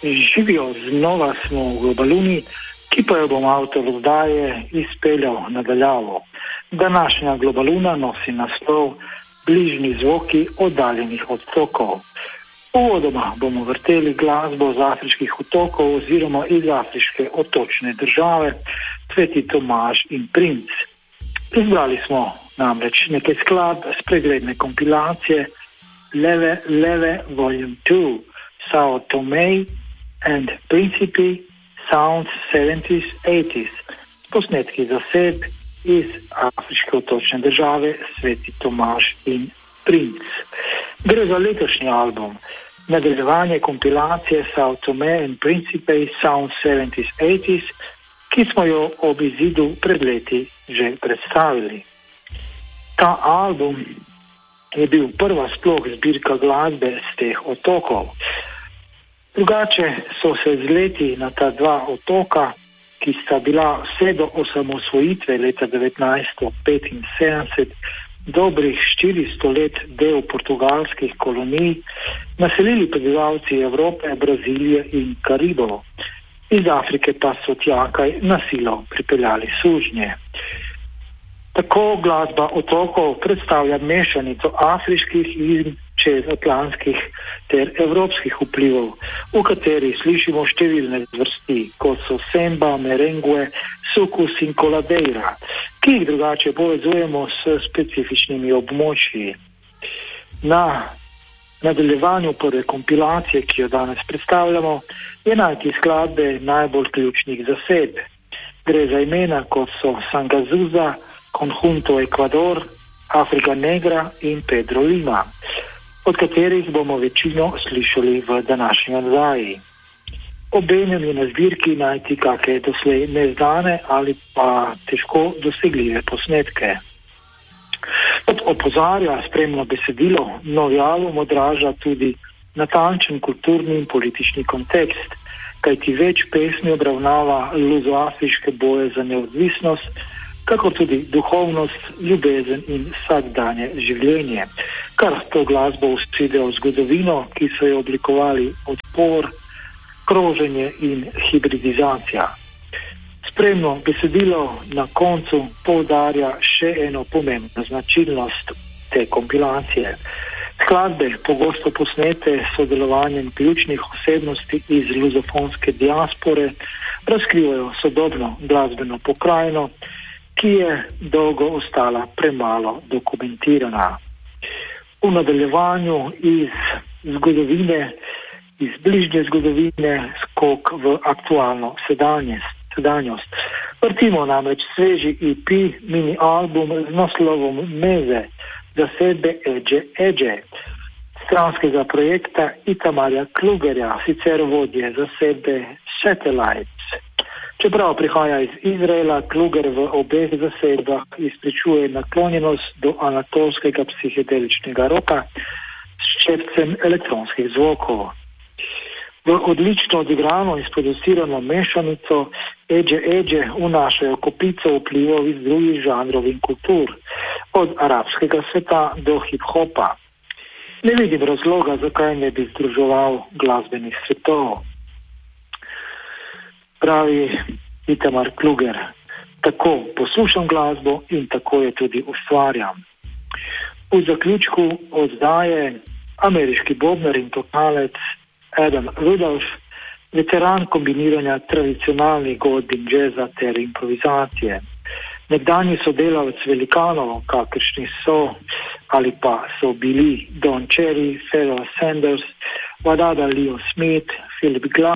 Živijo, znova smo v Globaluni, ki pa jo bom avtor oddaje izpeljal nadaljavo. Današnja Globaluna nosi naslov Bližnji zvoki oddaljenih otokov. Uvodoma bomo vrteli glasbo z afriških otokov oziroma iz afriške otočne države Sveti Tomaž in Princ. Izbrali smo namreč nekaj skladb s pregledne kompilacije Leve Volume 2 Sao Tome and Principe Sounds 70s, 80s, posnetki zaseb iz afriške otočne države Sveti Tomaž in Princ. Gre za letošnji album, nadaljevanje kompilacije Sao Tome and Principe Sounds 70s, 80s, ki smo jo ob izidu pred leti že predstavili. Ta album je bil prva sploh zbirka glasbe z teh otokov. Drugače so se z leti na ta dva otoka, ki sta bila vse do osamosvojitve leta 1975 dobrih 400 let del portugalskih kolonij, naselili prebivalci Evrope, Brazilije in Karibov. Iz Afrike pa so tjakaj na silo pripeljali sužnje. Tako glasba otokov predstavlja mešanico afriških in čezatlantskih ter evropskih vplivov, v kateri slišimo številne zvrsti, kot so semba, merengue, sukus in coladeira, ki jih drugače povezujemo s specifičnimi območji. Na nadaljevanju prve kompilacije, ki jo danes predstavljamo, je najti skladbe najbolj ključnih zaseb. Gre za imena, kot so Sangazuza, Conjunto Ecuador, Afrika Negra in Pedro Lima, od katerih bomo večino slišali v današnji oddaji. Obenem je na zbirki najti kakšne doslej neznane ali pa težko dosegljive posnetke. Kot opozarja spremno besedilo, novi album odraža tudi natančen kulturni in politični kontekst, kajti več pesmi obravnava luzoafriške boje za neodvisnost, kako tudi duhovnost, ljubezen in vsakdanje življenje, kar to glasbo usede v zgodovino, ki so jo oblikovali odpor, kroženje in hibridizacija. Spremno besedilo na koncu poudarja še eno pomembno značilnost te kompilacije. Skladbe, pogosto posnete s sodelovanjem ključnih osebnosti iz luzofonske diaspore, razkrivajo sodobno glasbeno pokrajino, ki je dolgo ostala premalo dokumentirana. V nadaljevanju iz bližnje zgodovine, skok v aktualno sedanjost. Vrtimo namreč sveži EP mini album z naslovom Meze, zasebe Edže, stranskega projekta Itamarja Klugerja, sicer vodje zasebe Satellites. Čeprav prihaja iz Izraela, Kluger v obeh zasedbah izpričuje naklonjenost do anatolskega psihedeličnega roka s ščepcem elektronskih zvokov. V odlično odigrano in sproducirano mešanico Edže vnašajo kopico vplivov iz drugih žanrov in kultur, od arabskega sveta do hip-hopa. Ne vidim razloga, zakaj ne bi združeval glasbenih svetov. Pravi Itamar Kluger, tako poslušam glasbo in tako je tudi ustvarjam. V zaključku oddaje ameriški bobnar in tokalec Adam Rudolph, veteran kombiniranja tradicionalnih godb in džeza ter improvizacije. Nekdanji sodelavec velikanov, kakršni so ali pa so bili Don Cherry, Pharoah Sanders, Wadada Leo Smith, Philip Glass,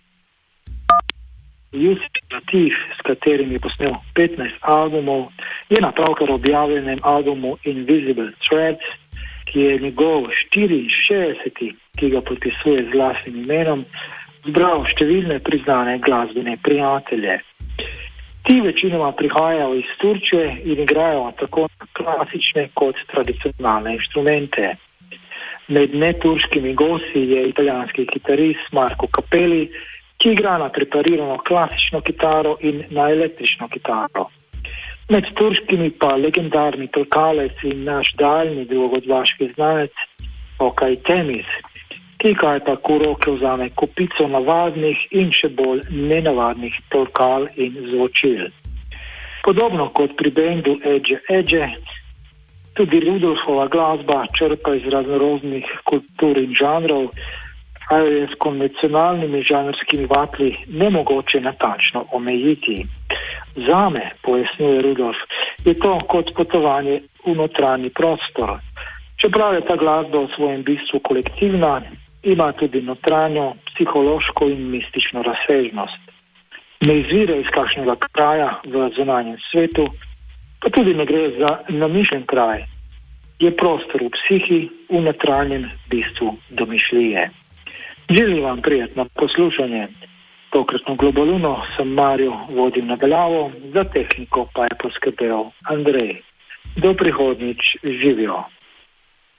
Yusuf Latif, s katerim je posnel 15 albumov, je na pravkar objavljenem albumu Invisible Threads, ki je njegov 64, ki ga podpisuje z lastnim imenom, zbral številne priznane glasbene prijatelje. Ti večinoma prihajajo iz Turčije in igrajo tako klasične kot tradicionalne inštrumente. Med neturškimi gosti je italijanski kitarist Marco Capelli, ki igra na preparirano klasično kitaro in na električno kitaro. Med turškimi pa legendarni tolkalec in naš daljni drugodvaški znanec Okay Temis, ki kajpak v roke vzame kopico navadnih in še bolj nenavadnih tolkal in zvočil. Podobno kot pri bendu Edge Edge, tudi Rudolfova glasba črpa iz raznoraznih kultur in žanrov, a jo je s konvencionalnimi žanrskimi vatli nemogoče natančno omejiti. Zame, pojasnjuje Rudolf, je to kot potovanje v notranji prostor. Čeprav je ta glasba v svojem bistvu kolektivna, ima tudi notranjo, psihološko in mistično razsežnost. Ne izvira iz kakšnega kraja v zunanjem svetu, pa tudi ne gre za namišljen kraj. Je prostor v psihi, v notranjem bistvu domišljije. Želim vam prijetno poslušanje. Tokratno Globaluno sem Marjo vodil nadaljavo, za tehniko pa je poskrbel Andrej. Do prihodnjič, živijo.